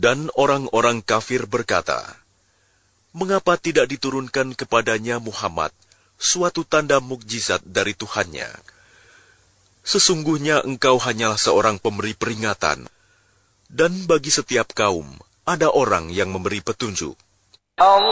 Dan orang-orang kafir berkata, "Mengapa tidak diturunkan kepadanya Muhammad suatu tanda mukjizat dari Tuhannya? Sesungguhnya engkau hanyalah seorang pemberi peringatan, dan bagi setiap kaum ada orang yang memberi petunjuk."